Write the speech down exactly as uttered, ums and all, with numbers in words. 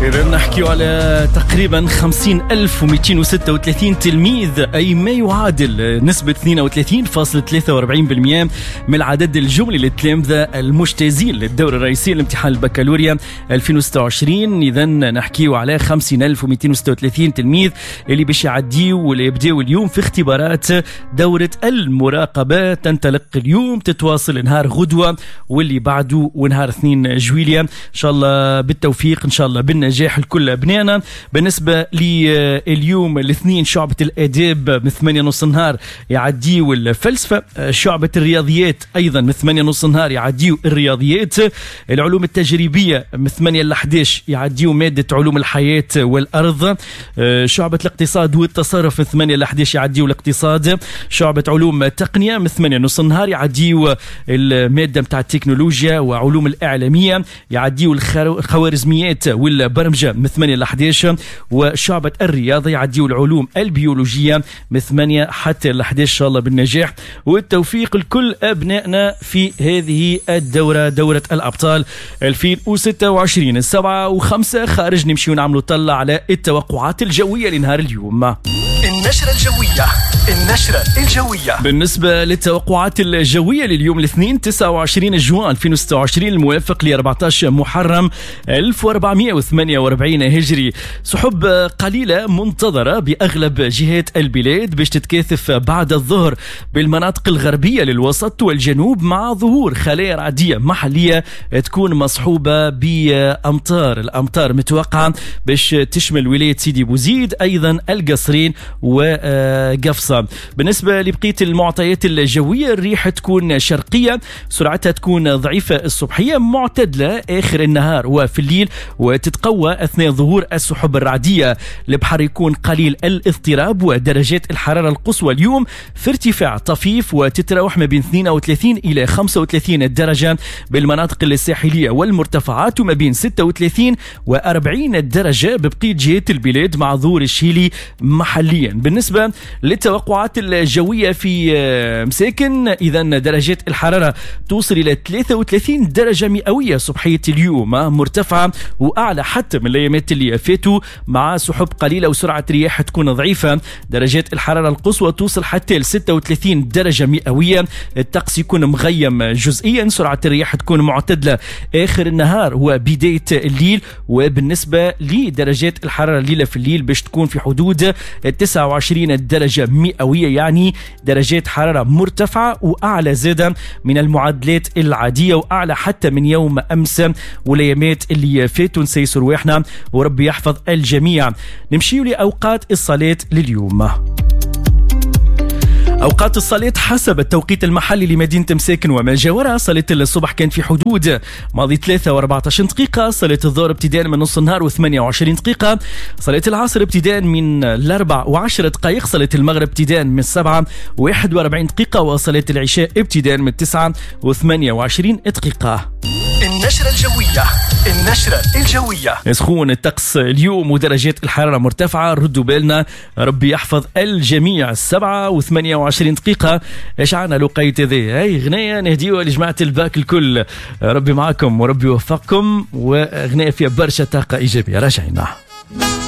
إذا نحكي على تقريبا خمسين ألف ومئتين وستة وثلاثين تلميذ، أي ما يعادل نسبة اثنين وثلاثين فاصلة ثلاثة وأربعين بالمئة من العدد الجملي للتلامذة المجتازين للدورة الرئيسية لامتحان البكالوريا ألفين وستة وعشرين. إذا نحكي على خمسين ألف ومئتين وستة وثلاثين تلميذ اللي باش يعديوا واللي يبداوا اليوم في اختبارات دورة المراقبة. تنطلق اليوم، تتواصل نهار غدوة واللي بعده ونهار اثنين جويلية. إن شاء الله بالتوفيق، إن شاء الله بالنجاح لكل أبنائنا. بالنسبة لليوم الاثنين شعبة الآداب من ثمانية نص النهار يعديوا الفلسفة، شعبة الرياضيات أيضا من ثمانية نص النهار يعديوا الرياضيات، العلوم التجريبية من ثمانية ل إحدى عشر يعديوا مادة علوم الحياة والأرض، شعبة الاقتصاد والتصرف من ثمانية ل إحدى عشر يعديوا الاقتصاد، شعبة علوم التقنية من ثمانية نص النهار يعديوا المادة متاع التكنولوجيا وعلوم الإعلامية، يعديوا الخوارزميات والبرمجة من ثمانية ل إحدى عشر، وشعبة الرياضة يعديوا العلوم البيولوجية من ثمانية حتى ل إحدى عشر. إن شاء الله بالنجاح والتوفيق لكل أبنائنا في هذه الدورة، دورة الأبطال ألفين وستة وعشرين. السبعة وخمسة خارج نمشي ونعملوا طلع على التوقعات الجوية لنهار اليوم. النشرة الجوية النشرة الجوية. بالنسبة للتوقعات الجوية لليوم الاثنين تسعة وعشرين جوان ألفين وستة وعشرين الموافق ل أربعة عشر محرم ألف وأربعمئة وثمانية وأربعين هجري، سحب قليلة منتظرة بأغلب جهات البلاد باش تتكاثف بعد الظهر بالمناطق الغربية للوسط والجنوب، مع ظهور خلايا رعدية محلية تكون مصحوبة بأمطار. الأمطار متوقعة باش تشمل ولاية سيدي بوزيد، أيضا القصرين وقفصة. بالنسبة لبقية المعطيات الجوية، الريح تكون شرقية، سرعتها تكون ضعيفة الصبحية، معتدلة آخر النهار وفي الليل، وتتقوى أثناء ظهور السحب الرعدية. البحر يكون قليل الاضطراب، ودرجات الحرارة القصوى اليوم في ارتفاع طفيف وتتراوح ما بين اثنين وثلاثين إلى خمسة وثلاثين درجة بالمناطق الساحلية والمرتفعات، وما بين ستة وثلاثين وأربعين درجة ببقية جهات البلاد مع ظهور الشيلي محليا. بالنسبة للتوقعات الجوية في مساكن، إذا درجات الحرارة توصل إلى ثلاثة وثلاثين درجة مئوية صبحية اليوم، مرتفعة وأعلى حتى من الأيامات اللي فاتوا، مع سحب قليلة وسرعة رياح تكون ضعيفة. درجات الحرارة القصوى توصل حتى ل ستة وثلاثين درجة مئوية، الطقس يكون مغيم جزئيا، سرعة الرياح تكون معتدلة آخر النهار وبداية الليل. وبالنسبة لدرجات الحرارة الليلة في الليل باش تكون في حدود تسعة وعشرين درجة مئوية، يعني درجات حرارة مرتفعة وأعلى زادة من المعدلات العادية، وأعلى حتى من يوم أمس والأيامات اللي فاتوا. نسيسوا رواحنا وربي يحفظ الجميع. نمشي لأوقات الصلاة لليوم. أوقات الصلاة حسب التوقيت المحلي لمدينة مساكن وما جاورها: صلاة الصبح كان في حدود ماضي ثلاثة وأربعة عشر دقيقة، صلاة الظهر ابتداء من نص النهار وثمانية وعشرين دقيقة، صلاة العصر ابتداء من الأربع وعشر دقائق، صلاة المغرب ابتداء من السبعة وواحد وأربعين دقيقة، وصلاة العشاء ابتداء من التسعة وثمانية وعشرين دقيقة. النشرة الجوية النشرة الجوية. يسخون الطقس اليوم ودرجات الحرارة مرتفعة، ردوا بالنا ربي يحفظ الجميع. السبعة وثمانية وعشرين دقيقة. ايش عنا لقيت ذي هاي غنية نهديوها لجماعة الباك الكل، ربي معكم وربي يوفقكم، وغنية فيها برشا طاقة إيجابية. راجعين.